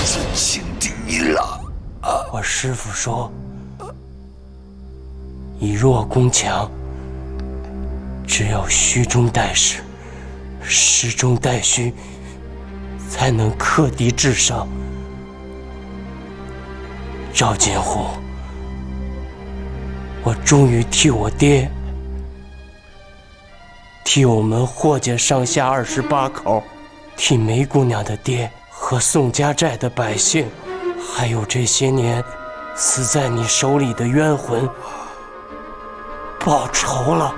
真心的你了。 我师父说，以弱攻强，只有虚中带实，实中带虚，才能克敌制胜。赵金虎，我终于替我爹，替我们霍家上下28口，替梅姑娘的爹和宋家寨的百姓，还有这些年死在你手里的冤魂报仇了。